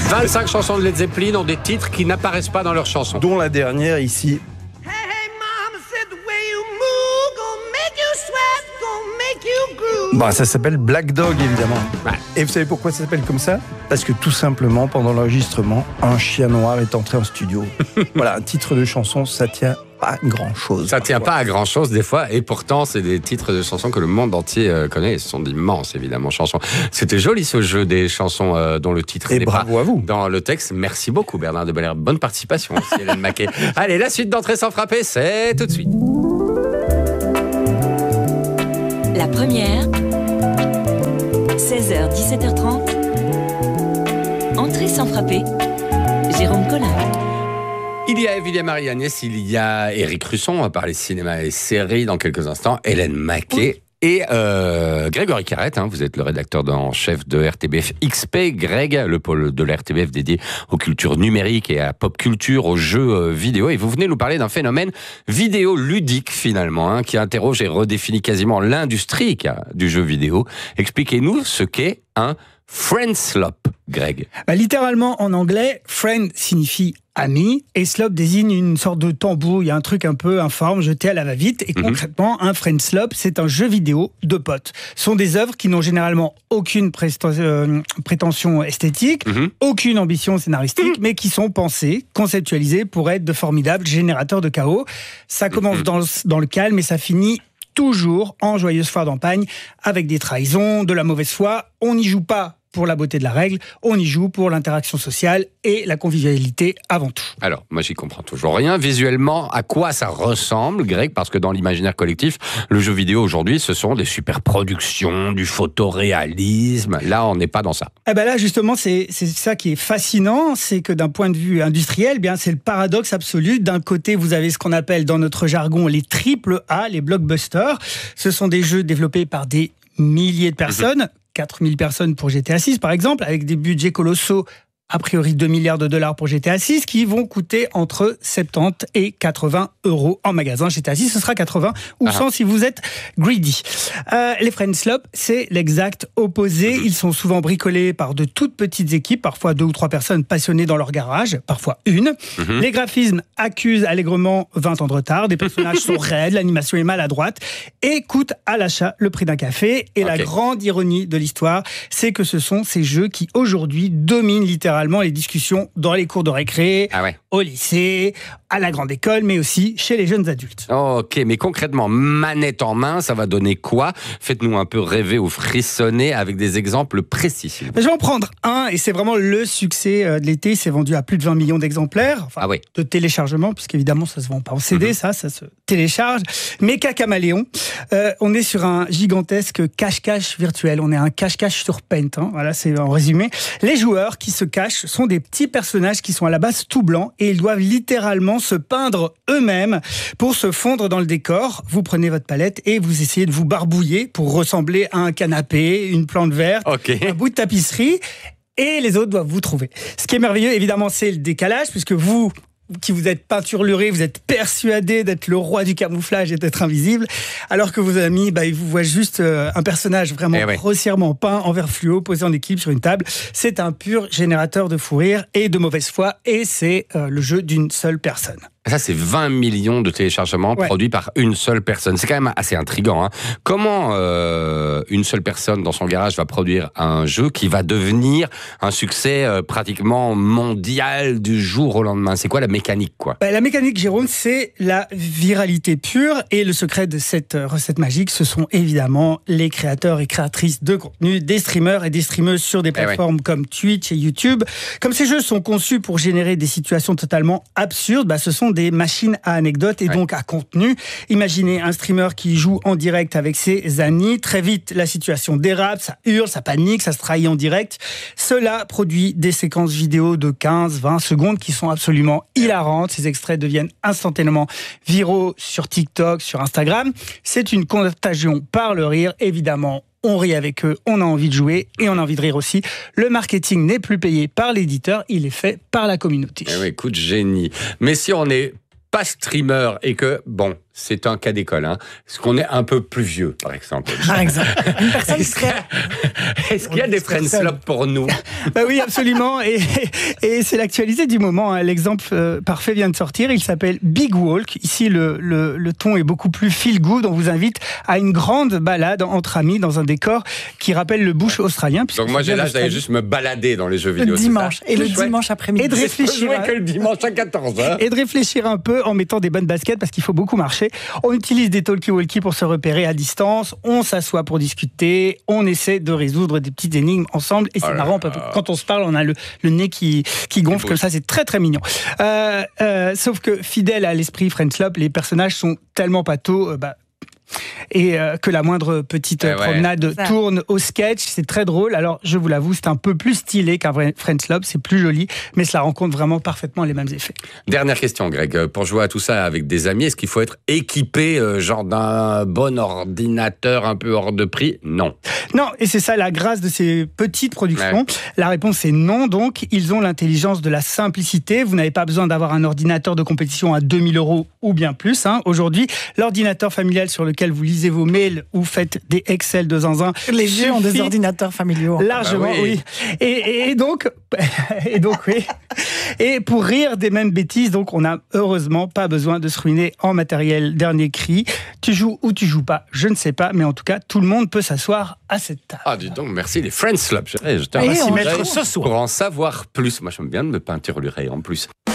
25 chansons de Led Zeppelin ont des titres qui n'apparaissent pas dans leurs chansons. Dont la dernière ici. Bah, ça s'appelle Black Dog, évidemment. Ouais. Et vous savez pourquoi ça s'appelle comme ça ? Parce que tout simplement, pendant l'enregistrement, un chien noir est entré en studio. Voilà, un titre de chanson, ça tient pas à grand-chose. Ça tient pas à grand-chose des fois, et pourtant c'est des titres de chansons que le monde entier connaît. Ce sont d'immenses, évidemment, chansons. C'était joli ce jeu des chansons dont le titre n'est pas à vous. dans le texte. Merci beaucoup Bernard de Belair. Bonne participation aussi, Hélène Maquet. Allez, la suite d'Entrée sans frapper, c'est tout de suite. La première, 16h, 17h30, Entrée sans frapper, Jérôme Collin. Il y a Emilia Marianès, il y a Éric Russon, on va parler cinéma et séries dans quelques instants, Hélène Maquet et Grégory Carrette, vous êtes le rédacteur en chef de RTBF XP. Greg, le pôle de la RTBF dédié aux cultures numériques et à pop culture, aux jeux vidéo. Et vous venez nous parler d'un phénomène vidéoludique finalement, qui interroge et redéfinit quasiment l'industrie du jeu vidéo. Expliquez-nous ce qu'est un friendslop, Greg. Littéralement en anglais, friend signifie ami et slop désigne une sorte de tambouille, un truc un peu informe jeté à la va-vite. Et concrètement, un friendslop, c'est un jeu vidéo de potes. Ce sont des œuvres qui n'ont généralement aucune prétention esthétique, aucune ambition scénaristique, mais qui sont pensées, conceptualisées pour être de formidables générateurs de chaos. Ça commence dans le calme et ça finit toujours en joyeuse foire d'empagne avec des trahisons, de la mauvaise foi. On n'y joue pas pour la beauté de la règle, on y joue pour l'interaction sociale et la convivialité avant tout. Alors, moi j'y comprends toujours rien. Visuellement, à quoi ça ressemble, Greg ? Parce que dans l'imaginaire collectif, le jeu vidéo aujourd'hui, ce sont des super productions, du photoréalisme. Là, on n'est pas dans ça. Là, justement, c'est ça qui est fascinant, c'est que d'un point de vue industriel, c'est le paradoxe absolu. D'un côté, vous avez ce qu'on appelle dans notre jargon les AAA, les blockbusters. Ce sont des jeux développés par des milliers de personnes. 4000 personnes pour GTA 6 par exemple, avec des budgets colossaux, a priori 2 milliards de dollars pour GTA 6, qui vont coûter entre 70 et 80 euros en magasin. GTA 6, ce sera 80 ou 100 si vous êtes greedy. Les friendslop, c'est l'exact opposé. Ils sont souvent bricolés par de toutes petites équipes, parfois 2 ou 3 personnes passionnées dans leur garage, parfois une. Les graphismes accusent allègrement 20 ans de retard, des personnages sont raides, l'animation est maladroite et coûtent à l'achat le prix d'un café. Et la grande ironie de l'histoire, c'est que ce sont ces jeux qui aujourd'hui dominent littéralement les discussions dans les cours de récré, au lycée, à la grande école, mais aussi chez les jeunes adultes. Ok, mais concrètement, manette en main, ça va donner quoi ? Faites-nous un peu rêver ou frissonner avec des exemples précis. Je vais en prendre un, et c'est vraiment le succès de l'été. C'est vendu à plus de 20 millions d'exemplaires, de téléchargement, puisqu'évidemment, ça se vend pas en CD, ça se télécharge. Mais Cacaméléon, on est sur un gigantesque cache-cache virtuel. On est un cache-cache sur Paint, voilà, c'est en résumé. Les joueurs qui se cachent sont des petits personnages qui sont à la base tout blancs et ils doivent littéralement se peindre eux-mêmes pour se fondre dans le décor. Vous prenez votre palette et vous essayez de vous barbouiller pour ressembler à un canapé, une plante verte, un bout de tapisserie, et les autres doivent vous trouver. Ce qui est merveilleux, évidemment, c'est le décalage, puisque vous qui vous êtes peinturluré, vous êtes persuadé d'être le roi du camouflage et d'être invisible, alors que vos amis, ils vous voient juste un personnage vraiment grossièrement peint en vert fluo, posé en équilibre sur une table. C'est un pur générateur de fou rire et de mauvaise foi, et c'est le jeu d'une seule personne. Ça, c'est 20 millions de téléchargements produits par une seule personne. C'est quand même assez intriguant. Comment une seule personne dans son garage va produire un jeu qui va devenir un succès pratiquement mondial du jour au lendemain ? C'est quoi la mécanique, La mécanique, Jérôme, c'est la viralité pure. Et le secret de cette recette magique, ce sont évidemment les créateurs et créatrices de contenu, des streamers et des streameuses sur des plateformes comme Twitch et YouTube. Comme ces jeux sont conçus pour générer des situations totalement absurdes, ce sont des machines à anecdotes et donc à contenu. Imaginez un streamer qui joue en direct avec ses amis. Très vite, la situation dérape, ça hurle, ça panique, ça se trahit en direct. Cela produit des séquences vidéo de 15-20 secondes qui sont absolument hilarantes. Ces extraits deviennent instantanément viraux sur TikTok, sur Instagram. C'est une contagion par le rire, évidemment. On rit avec eux, on a envie de jouer et on a envie de rire aussi. Le marketing n'est plus payé par l'éditeur, il est fait par la communauté. Écoute, génie. Mais si on n'est pas streamer et que, c'est un cas d'école. Est-ce qu'on est un peu plus vieux, par exemple? Par exemple, une personne qui serait... Est-ce qu'il y a des Friendslops pour nous? Bah oui, absolument. Et c'est l'actualité du moment. L'exemple parfait vient de sortir. Il s'appelle Big Walk. Ici, le ton est beaucoup plus feel good. On vous invite à une grande balade entre amis dans un décor qui rappelle le bush australien. Donc moi, j'ai l'âge d'aller juste me balader dans les jeux vidéo. Le dimanche. Et le dimanche après-midi. Et de réfléchir. Que le dimanche à 14h. Et de réfléchir un peu en mettant des bonnes baskets parce qu'il faut beaucoup marcher. On utilise des talkie-walkie pour se repérer à distance. On s'assoit pour discuter. On essaie de résoudre des petites énigmes ensemble. Et c'est marrant, quand on se parle, on a le nez qui gonfle comme ça. C'est très très mignon. Sauf que fidèle à l'esprit Friendslop, les personnages sont tellement pâteaux. Et que la moindre petite promenade tourne au sketch, c'est très drôle. Alors, je vous l'avoue, c'est un peu plus stylé qu'un vrai Friendslop, c'est plus joli, mais cela rencontre vraiment parfaitement les mêmes effets. Dernière question, Greg. Pour jouer à tout ça avec des amis, est-ce qu'il faut être équipé genre d'un bon ordinateur un peu hors de prix? Non. Non, et c'est ça la grâce de ces petites productions. La réponse est non, donc ils ont l'intelligence de la simplicité. Vous n'avez pas besoin d'avoir un ordinateur de compétition à 2000 € ou bien plus. Aujourd'hui, l'ordinateur familial sur lequel vous lisez vos mails ou faites des Excel de zinzin. Les vieux ont des ordinateurs familiaux. Largement, oui. Et donc, oui. Et pour rire des mêmes bêtises, donc on n'a heureusement pas besoin de se ruiner en matériel dernier cri. Tu joues ou tu joues pas, je ne sais pas, mais en tout cas, tout le monde peut s'asseoir à cette table. Ah, dis donc, merci les Friendslops. Je te remercie, maître, ce soir. Pour en savoir plus. Moi, j'aime bien de me peinturer en plus.